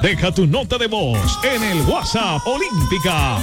Deja tu nota de voz en el WhatsApp Olímpica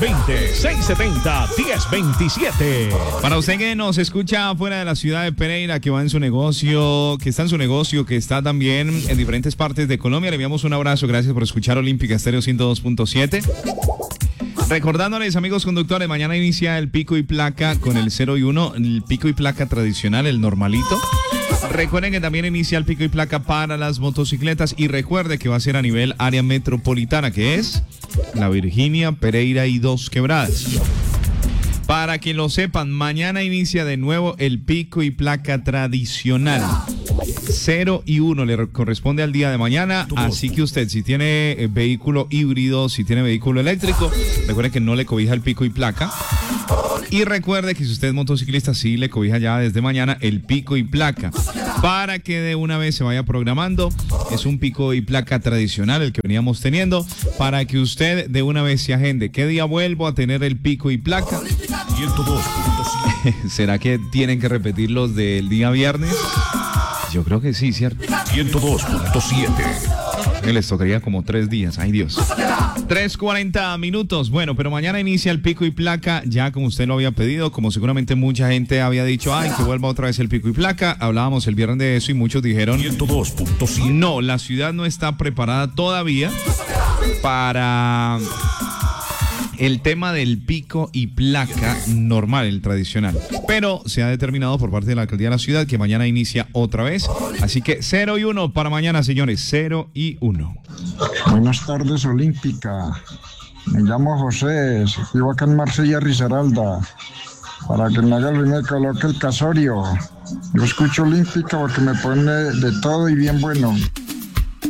320-670-1027. Para usted que nos escucha fuera de la ciudad de Pereira, que va en su negocio, que está en su negocio, que está también en diferentes partes de Colombia, le enviamos un abrazo. Gracias por escuchar Olímpica Estéreo 102.7. Recordándoles, amigos conductores, mañana inicia el pico y placa con el 0 y 1, el pico y placa tradicional, el normalito. Recuerden que también inicia el pico y placa para las motocicletas y recuerde que va a ser a nivel área metropolitana, que es La Virginia, Pereira y Dos Quebradas. Para que lo sepan, mañana inicia de nuevo el pico y placa tradicional. 0 y 1 le corresponde al día de mañana, así que usted, si tiene vehículo híbrido, si tiene vehículo eléctrico, recuerde que no le cobija el pico y placa. Y recuerde que si usted es motociclista, sí le cobija ya desde mañana el pico y placa. Para que de una vez se vaya programando, es un pico y placa tradicional el que veníamos teniendo, para que usted de una vez se agende. ¿Qué día vuelvo a tener el pico y placa? 102.7. ¿Será que tienen que repetir los del día viernes? Yo creo que sí, ¿cierto? 102.7. Les tocaría como 3 días, ay Dios. 3:40 minutos. Bueno, pero mañana inicia el pico y placa, ya como usted lo había pedido, como seguramente mucha gente había dicho, ay, que vuelva otra vez el pico y placa. Hablábamos el viernes de eso y muchos dijeron, 102.7. no, la ciudad no está preparada todavía para el tema del pico y placa normal, el tradicional. Pero se ha determinado por parte de la alcaldía de la ciudad que mañana inicia otra vez. Así que 0 y 1 para mañana, señores. 0 y 1. Buenas tardes, Olímpica. Me llamo José, vivo acá en Marsella, Risaralda. Para que me haga el me coloque el casorio. Yo escucho Olímpica porque me pone de todo y bien bueno.